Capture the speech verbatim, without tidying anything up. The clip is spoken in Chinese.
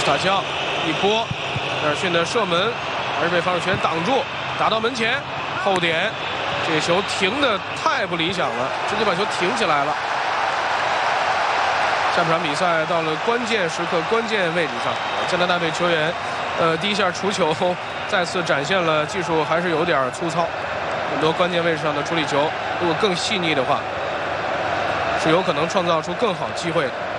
斯塔肖一波，威尔逊的射门还是被防守权挡住，打到门前后点，这球停的太不理想了，直接把球停起来了。下半场比赛到了关键时刻、关键位置上，加拿大队球员，呃，第一下触球再次展现了技术还是有点粗糙，很多关键位置上的处理球，如果更细腻的话，是有可能创造出更好机会的。